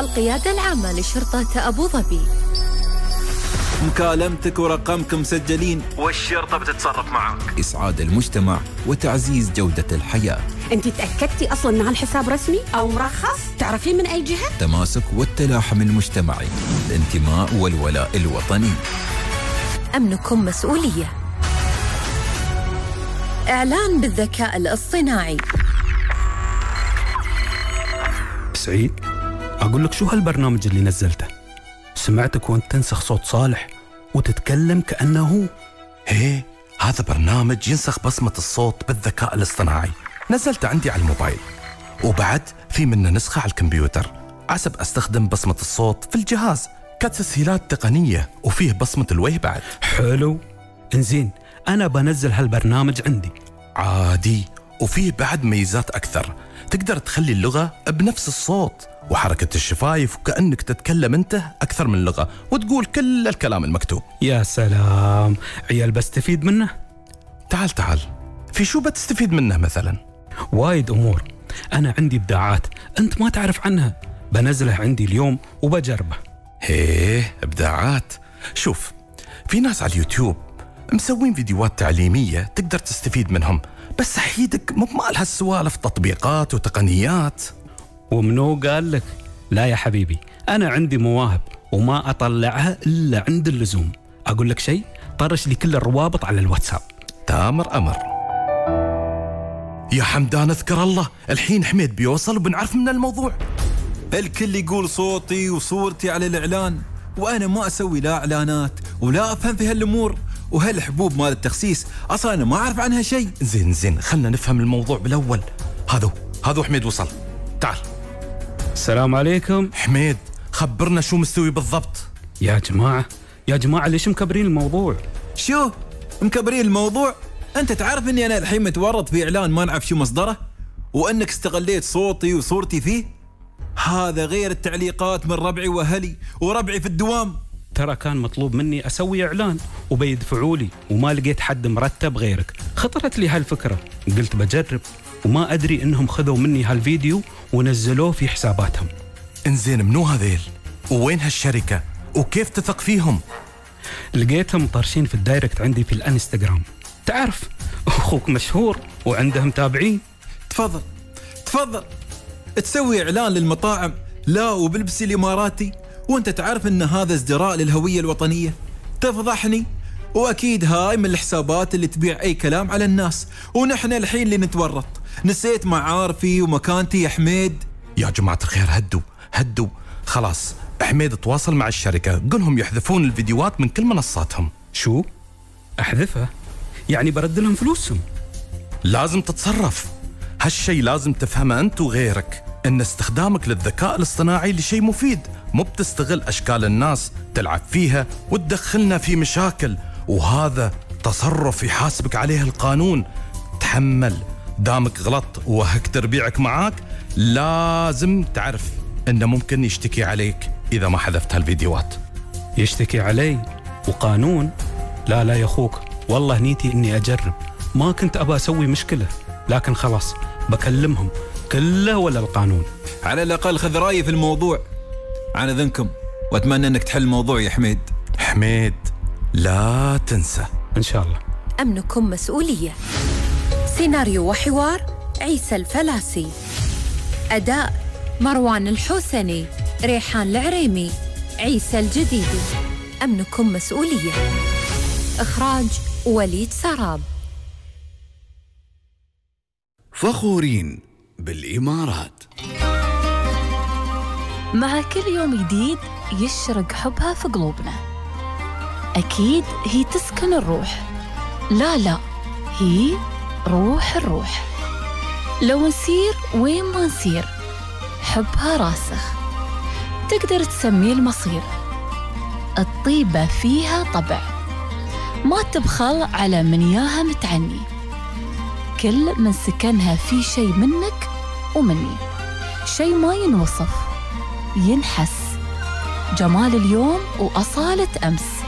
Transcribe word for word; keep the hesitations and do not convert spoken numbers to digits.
القيادة العامة لشرطة أبو ظبي. مكالمتك ورقمك مسجلين والشرطة بتتصرف معك. إسعاد المجتمع وتعزيز جودة الحياة. أنت تأكدتي أصلاً أن هالحساب رسمي أو مرخص؟ تعرفين من أي جهة؟ تماسك والتلاحم المجتمعي، الانتماء والولاء الوطني. أمنكم مسؤولية. إعلان بالذكاء الاصطناعي. سعيد، أقول لك شو هالبرنامج اللي نزلته؟ سمعتك وانت تنسخ صوت صالح وتتكلم كأنه. هي هذا برنامج ينسخ بصمة الصوت بالذكاء الاصطناعي، نزلته عندي على الموبايل، وبعد في منه نسخة على الكمبيوتر عسب أستخدم بصمة الصوت في الجهاز كتسهيلات تقنية، وفيه بصمة الوجه بعد. حلو، انزين أنا بنزل هالبرنامج عندي. عادي، وفيه بعد ميزات أكثر، تقدر تخلي اللغة بنفس الصوت وحركة الشفايف وكأنك تتكلم أنت أكثر من لغة وتقول كل الكلام المكتوب. يا سلام، عيال بستفيد منه. تعال تعال، في شو بتستفيد منه مثلا؟ وايد أمور، أنا عندي إبداعات أنت ما تعرف عنها، بنزله عندي اليوم وبجربه. هيه إبداعات، شوف في ناس على اليوتيوب مسوين فيديوهات تعليمية تقدر تستفيد منهم، بس حيدك مو بمال هالسوالف تطبيقات وتقنيات. ومنو قال لك؟ لا يا حبيبي، أنا عندي مواهب وما أطلعها إلا عند اللزوم. أقول لك شيء، طرش لي كل الروابط على الواتساب. تامر أمر. يا حمدان اذكر الله، الحين حميد بيوصل وبنعرف من الموضوع. الكل يقول صوتي وصورتي على الإعلان، وأنا ما أسوي لا إعلانات ولا أفهم في هالأمور، وهالحبوب مال التخسيس أصلا أنا ما أعرف عنها شيء. زين زين خلنا نفهم الموضوع بالأول. هذا هذا حميد وصل، تعال. السلام عليكم. حميد خبرنا شو مستوي بالضبط. يا جماعة يا جماعة ليش مكبرين الموضوع؟ شو مكبرين الموضوع؟ أنت تعرف إني أنا الحين متورط في إعلان ما نعرف شو مصدره، وأنك استغليت صوتي وصورتي فيه. هذا غير التعليقات من ربعي وأهلي وربعي في الدوام. ترى كان مطلوب مني أسوي إعلان وبيدفعوا لي، وما لقيت حد مرتب غيرك. خطرت لي هالفكرة، قلت بجرب، وما أدري إنهم خذوا مني هالفيديو ونزلوه في حساباتهم. إنزين منو هذيل؟ ووين هالشركة؟ وكيف تثق فيهم؟ لقيتهم طرشين في الدايركت عندي في الانستغرام. تعرف أخوك مشهور وعنده متابعين. تفضل تفضل تسوي إعلان للمطاعم، لا وبلبسي الإماراتي، وانت تعرف ان هذا ازدراء للهوية الوطنية. تفضحني، واكيد هاي من الحسابات اللي تبيع اي كلام على الناس، ونحن الحين اللي نتورط. نسيت معارفي ومكانتي يا حميد. يا جماعة الخير هدوا هدوا، خلاص حميد تواصل مع الشركة، قلهم يحذفون الفيديوهات من كل منصاتهم. شو؟ أحذفها؟ يعني برد لهم فلوسهم؟ لازم تتصرف، هالشي لازم تفهمه أنت وغيرك، إن استخدامك للذكاء الاصطناعي لشيء مفيد، مو بتستغل أشكال الناس تلعب فيها وتدخلنا في مشاكل، وهذا تصرف يحاسبك عليه القانون. تحمل، دامك غلط وهك تربيعك معاك لازم تعرف إنه ممكن يشتكي عليك إذا ما حذفت هالفيديوهات. يشتكي علي وقانون؟ لا لا يا أخوك، والله نيتي إني أجرب، ما كنت أبى أسوي مشكلة، لكن خلاص بكلمهم كله ولا القانون. على الأقل خذ رأيي في الموضوع عن إذنكم، وأتمنى أنك تحل الموضوع يا حميد. حميد لا تنسى. إن شاء الله. أمنكم مسؤولية. سيناريو وحوار عيسى الفلاسي. أداء مروان الحوسني، ريحان العريمي، عيسى الجديدي. أمنكم مسؤولية. إخراج وليد سراب. فخورين بالإمارات. مع كل يوم جديد يشرق حبها في قلوبنا. أكيد هي تسكن الروح، لا لا هي روح الروح. لو نسير وين ما نسير حبها راسخ، تقدر تسميه المصير. الطيبة فيها طبع، ما تبخل على من ياها متعني. كل من سكنها في شيء منك ومني، شيء ما ينوصف، ينحس. جمال اليوم وأصالة أمس.